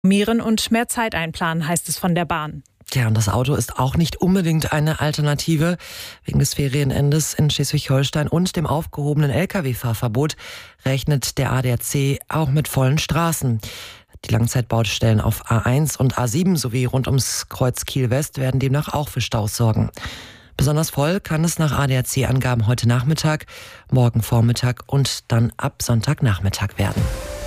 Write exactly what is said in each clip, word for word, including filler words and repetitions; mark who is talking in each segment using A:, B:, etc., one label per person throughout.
A: Mieren und mehr Zeit einplanen, heißt es von der Bahn.
B: Ja, und das Auto ist auch nicht unbedingt eine Alternative. Wegen des Ferienendes in Schleswig-Holstein und dem aufgehobenen L K W-Fahrverbot rechnet der A D A C auch mit vollen Straßen. Die Langzeitbaustellen auf A eins und A sieben sowie rund ums Kreuz Kiel-West werden demnach auch für Staus sorgen. Besonders voll kann es nach A D A C-Angaben heute Nachmittag, morgen Vormittag und dann ab Sonntagnachmittag werden.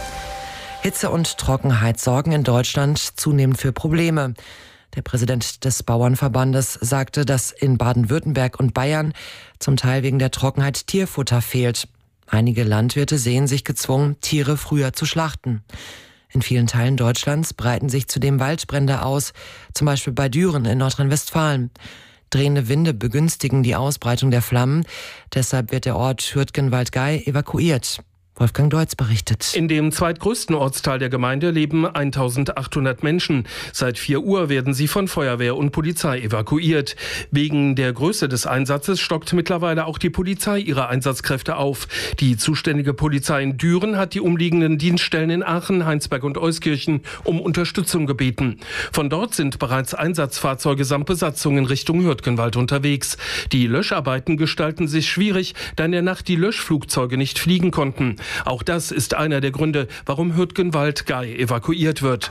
B: Hitze und Trockenheit sorgen in Deutschland zunehmend für Probleme. Der Präsident des Bauernverbandes sagte, dass in Baden-Württemberg und Bayern zum Teil wegen der Trockenheit Tierfutter fehlt. Einige Landwirte sehen sich gezwungen, Tiere früher zu schlachten. In vielen Teilen Deutschlands breiten sich zudem Waldbrände aus, zum Beispiel bei Düren in Nordrhein-Westfalen. Drehende Winde begünstigen die Ausbreitung der Flammen. Deshalb wird der Ort Hürtgenwald-Gey evakuiert. Wolfgang Deutz berichtet.
C: In dem zweitgrößten Ortsteil der Gemeinde leben eintausendachthundert Menschen. Seit vier Uhr werden sie von Feuerwehr und Polizei evakuiert. Wegen der Größe des Einsatzes stockt mittlerweile auch die Polizei ihre Einsatzkräfte auf. Die zuständige Polizei in Düren hat die umliegenden Dienststellen in Aachen, Heinsberg und Euskirchen um Unterstützung gebeten. Von dort sind bereits Einsatzfahrzeuge samt Besatzung in Richtung Hürtgenwald unterwegs. Die Löscharbeiten gestalten sich schwierig, da in der Nacht die Löschflugzeuge nicht fliegen konnten. Auch das ist einer der Gründe, warum Hürtgenwald-Gey evakuiert wird.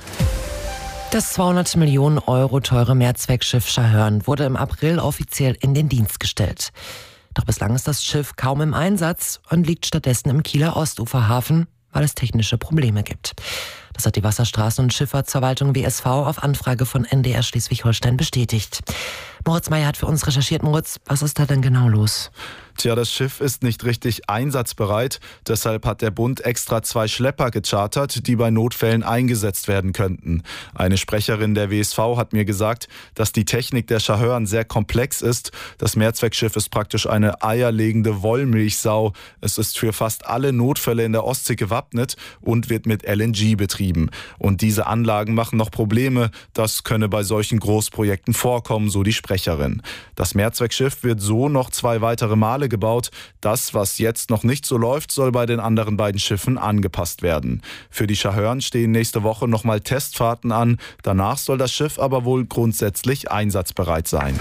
B: Das zweihundert Millionen Euro teure Mehrzweckschiff Schahörn wurde im April offiziell in den Dienst gestellt. Doch bislang ist das Schiff kaum im Einsatz und liegt stattdessen im Kieler Ostuferhafen, weil es technische Probleme gibt. Das hat die Wasserstraßen- und Schifffahrtsverwaltung W S V auf Anfrage von N D R Schleswig-Holstein bestätigt. Moritz Meyer hat für uns recherchiert. Moritz, was ist da denn genau los?
D: Tja, das Schiff ist nicht richtig einsatzbereit. Deshalb hat der Bund extra zwei Schlepper gechartert, die bei Notfällen eingesetzt werden könnten. Eine Sprecherin der W S V hat mir gesagt, dass die Technik der Schahörn sehr komplex ist. Das Mehrzweckschiff ist praktisch eine eierlegende Wollmilchsau. Es ist für fast alle Notfälle in der Ostsee gewappnet und wird mit L N G betrieben. Und diese Anlagen machen noch Probleme. Das könne bei solchen Großprojekten vorkommen, so die Sprecherin. Das Mehrzweckschiff wird so noch zwei weitere Male gebaut. Das, was jetzt noch nicht so läuft, soll bei den anderen beiden Schiffen angepasst werden. Für die Schahörn stehen nächste Woche nochmal Testfahrten an. Danach soll das Schiff aber wohl grundsätzlich einsatzbereit sein.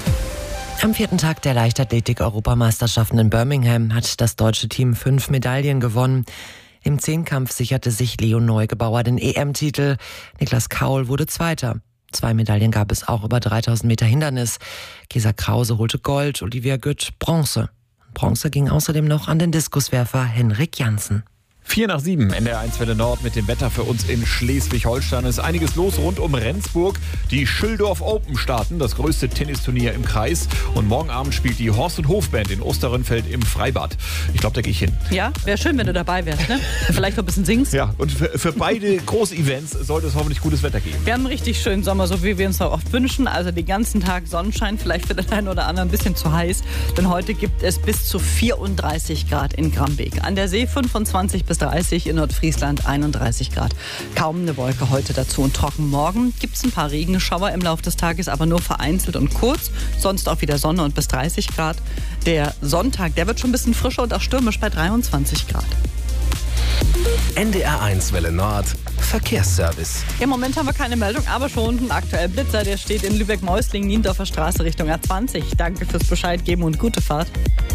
B: Am vierten Tag der Leichtathletik-Europameisterschaften in Birmingham hat das deutsche Team fünf Medaillen gewonnen. Im Zehnkampf sicherte sich Leon Neugebauer den E M-Titel. Niklas Kaul wurde Zweiter. Zwei Medaillen gab es auch über dreitausend Meter Hindernis. Gesa Krause holte Gold, Olivia Gütt Bronze. Bronze ging außerdem noch an den Diskuswerfer Henrik Janssen.
E: Vier nach sieben, N D R eins Welle Nord mit dem Wetter für uns in Schleswig-Holstein. Es ist einiges los rund um Rendsburg. Die Schilldorf Open starten, das größte Tennisturnier im Kreis. Und morgen Abend spielt die Horst- und Hofband in Osterrönfeld im Freibad. Ich glaube, da gehe ich hin.
F: Ja, wäre schön, wenn du dabei wärst, ne? Vielleicht noch ein bisschen singst.
E: Ja, und für, für beide Groß-Events sollte es hoffentlich gutes Wetter geben.
F: Wir haben einen richtig schönen Sommer, so wie wir uns auch oft wünschen. Also den ganzen Tag Sonnenschein, vielleicht für den einen oder anderen ein bisschen zu heiß. Denn heute gibt es bis zu vierunddreißig Grad in Grambeek. An der See fünfundzwanzig bis dreißig, in Nordfriesland einunddreißig Grad. Kaum eine Wolke heute dazu und trocken. Morgen gibt es ein paar Regenschauer im Laufe des Tages, aber nur vereinzelt und kurz. Sonst auch wieder Sonne und bis dreißig Grad. Der Sonntag, der wird schon ein bisschen frischer und auch stürmisch bei dreiundzwanzig Grad.
G: N D R eins Welle Nord, Verkehrsservice.
F: Im Moment haben wir keine Meldung, aber schon ein aktueller Blitzer, der steht in Lübeck-Mäusling, Niendorfer Straße Richtung A zwanzig. Danke fürs Bescheid geben und gute Fahrt.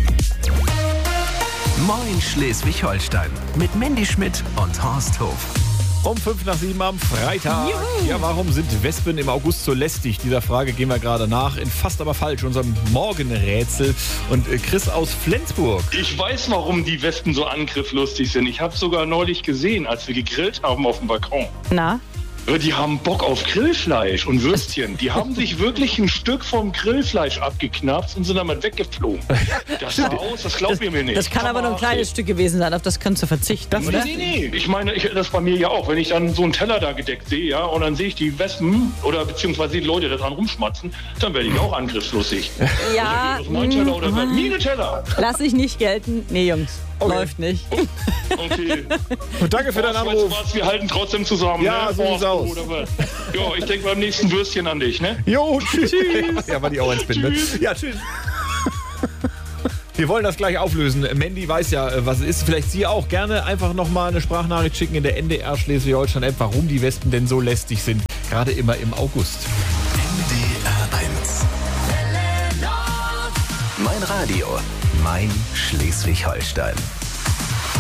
G: Moin Schleswig-Holstein mit Mandy Schmidt und Horst Hof.
E: Um fünf nach sieben am Freitag.
F: Juhu.
E: Ja, warum sind Wespen im August so lästig? Dieser Frage gehen wir gerade nach. In Fast aber falsch, unserem Morgenrätsel. Und Chris aus Flensburg.
H: Ich weiß, warum die Wespen so angriffslustig sind. Ich habe sogar neulich gesehen, als wir gegrillt haben auf dem Balkon.
F: Na?
H: Die haben Bock auf Grillfleisch und Würstchen. Die haben sich wirklich ein Stück vom Grillfleisch abgeknapst und sind damit weggeflogen. Das sah aus, das glaubt ihr mir nicht.
F: Das kann aber nur ein kleines Stück gewesen sein, auf das könntest du verzichten,
H: das
F: oder?
H: Nee, nee, ich meine, ich, das bei mir ja auch. Wenn ich dann so einen Teller da gedeckt sehe, ja, und dann sehe ich die Wespen oder beziehungsweise die Leute da dran rumschmatzen, dann werde ich auch angriffslustig.
F: Ja.
H: Also, mein Teller oder was? Mine Teller.
F: Lass ich nicht gelten. Nee, Jungs.
H: Okay.
F: Läuft nicht.
H: Okay.
E: Und danke für deinen Anruf.
H: Was, wir halten trotzdem zusammen.
E: Ja,
H: ne?
E: so sieht's aus.
H: Ja, ich denke beim nächsten Würstchen an dich, ne?
E: Jo, tschüss. Ja, war die auch ein Spin, ne? Ja, tschüss. Wir wollen das gleich auflösen. Mandy weiß ja, was es ist. Vielleicht Sie auch. Gerne einfach nochmal eine Sprachnachricht schicken in der N D R Schleswig-Holstein-App, warum die Wespen denn so lästig sind. Gerade immer im August.
G: N D R eins. Mein Radio, mein Schleswig-Holstein.